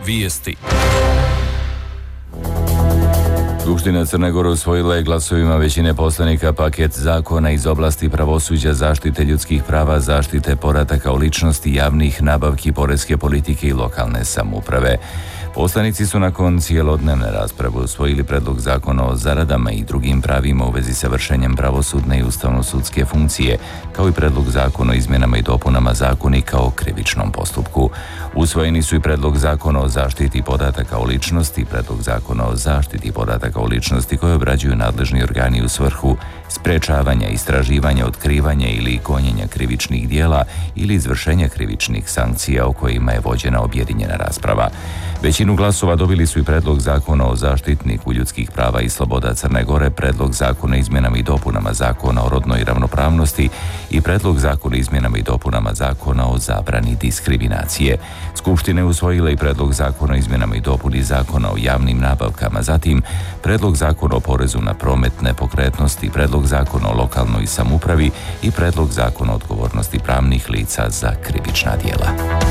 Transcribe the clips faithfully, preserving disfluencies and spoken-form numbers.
Vijesti. Skupština Crne Gore usvojila je glasovima većine poslanika paket zakona iz oblasti pravosuđa, zaštite ljudskih prava, zaštite podataka o ličnosti, javnih nabavki, poreske politike i lokalne samouprave. Poslanici su nakon cijelodnevne rasprave usvojili predlog zakona o zaradama i drugim pravima u vezi sa vršenjem pravosudne i ustavno-sudske funkcije, kao i predlog zakona o izmjenama i dopunama zakonika o krivičnom postupku. Usvojeni su i predlog zakona o zaštiti podataka o ličnosti, predlog zakona o zaštiti podataka o ličnosti koje obrađuju nadležni organi u svrhu sprečavanja, istraživanja, otkrivanja ili gonjenja krivičnih dijela ili izvršenja krivičnih sankcija o kojima je vođena objedinjena rasprava. Većinu glasova dobili su i predlog zakona o zaštitniku ljudskih prava i sloboda Crne Gore, predlog zakona o izmjenama i dopunama zakona o rodnoj ravnopravnosti i predlog zakona o izmjenama i dopunama zakona o zabrani diskriminacije. Skupština je usvojila i predlog zakona o izmjenama i dopuni zakona o javnim nabavkama, zatim predlog zakona o porezu na promet nepokretnosti, predlog zakona o lokalnoj samoupravi i predlog zakona o odgovornosti pravnih lica za krivična djela.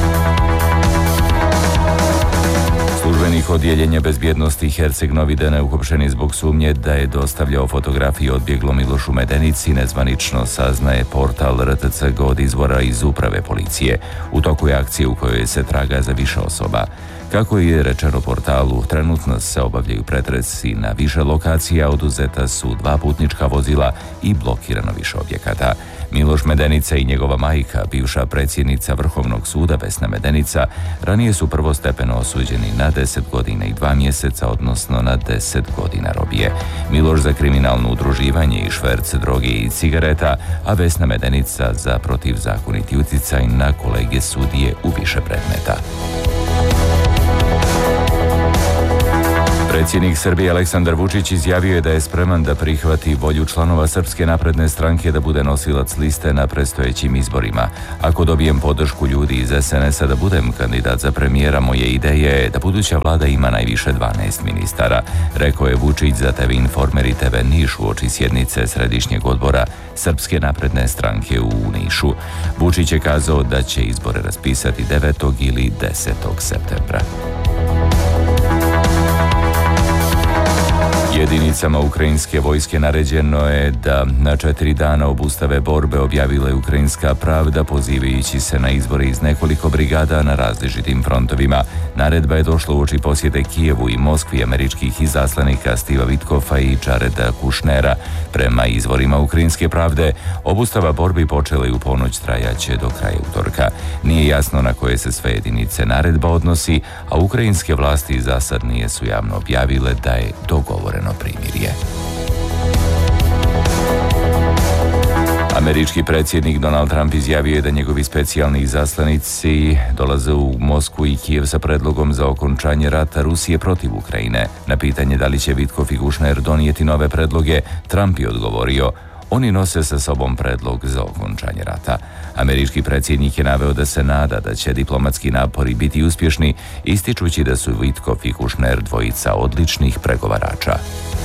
Službenik odjeljenja bezbjednosti Herceg Novi Den je uhapšen zbog sumnje da je dostavljao fotografije odbjeglom Milošu Medenici, nezvanično saznaje portal R T C G od izvora iz uprave policije. U toku je akcije u kojoj se traga za više osoba. Kako je rečeno portalu, trenutno se obavljaju pretresi na više lokacija, oduzeta su dva putnička vozila i blokirano više objekata. Miloš Medenica i njegova majka, bivša predsjednica Vrhovnog suda Vesna Medenica, ranije su prvostepeno osuđeni na deset godina i dva mjeseca, odnosno na deset godina robije. Miloš za kriminalno udruživanje i šverc droge i cigareta, a Vesna Medenica za protivzakoniti utjecaj na kolege sudije u više predmeta. Predsjednik Srbije Aleksandar Vučić izjavio je da je spreman da prihvati volju članova Srpske napredne stranke da bude nosilac liste na predstojećim izborima. Ako dobijem podršku ljudi iz S N S-a da budem kandidat za premijera, moje ideje je da buduća vlada ima najviše dvanaest ministara, rekao je Vučić za T V Informer i T V Niš uoči sjednice Središnjeg odbora Srpske napredne stranke u Nišu. Vučić je kazao da će izbore raspisati devetog ili desetog septembra. Jedinicama ukrajinske vojske naređeno je da na četiri dana obustave borbe, objavila je Ukrajinska pravda, pozivajući se na izbore iz nekoliko brigada na različitim frontovima. Naredba je došla uoči posjete Kijevu i Moskvi američkih izaslanika Stiva Vitkova i Jareda Kušnera. Prema izvorima Ukrajinske pravde, obustava borbi počela je u ponoć, trajaće do kraja utorka. Nije jasno na koje se sve jedinice naredba odnosi, a ukrajinske vlasti za sad nije su javno objavile da je dogovoreno primirje. Američki predsjednik Donald Trump izjavio je da njegovi specijalni izaslanici dolaze u Moskvu i Kijev sa predlogom za okončanje rata Rusije protiv Ukrajine. Na pitanje da li će Vitkov i Kušner donijeti nove predloge, Trump je odgovorio: oni nose sa sobom predlog za okončanje rata. Američki predsjednik je naveo da se nada da će diplomatski napori biti uspješni, ističući da su Vitkov i Kušner dvojica odličnih pregovarača.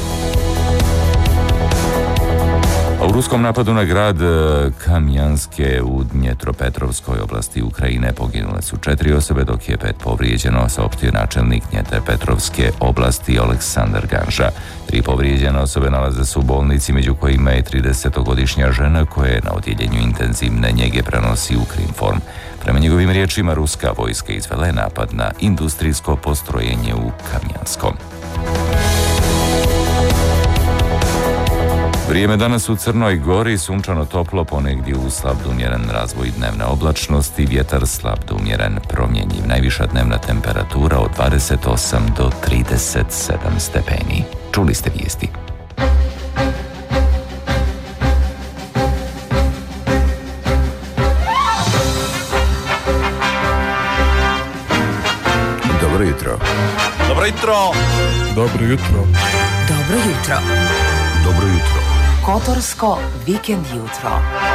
U ruskom napadu na grad Kamjanske u Dnjepropetrovskoj oblasti Ukrajine poginule su četiri osobe, dok je pet povrijeđeno, saopštio načelnik Dnjepropetrovske oblasti Aleksandar Ganža. Tri povrijeđene osobe nalaze se u bolnici, među kojima je tridesetogodišnja žena koja je na odjeljenju intenzivne njege prenosi Ukrinform. Prema njegovim riječima, ruska vojska izvela je napad na industrijsko postrojenje u Kamjanskom. Vrijeme danas u Crnoj Gori, sunčano toplo, ponegdje u slab do umjeren razvoj dnevne oblačnosti, vjetar slab do umjeren promjenjiv, najviša dnevna temperatura od dvadeset osam do trideset sedam stepeni. Čuli ste vijesti. Dobro jutro. Dobro jutro. Dobro jutro. Dobro jutro. Dobro jutro. Kotorsko vikend jutro.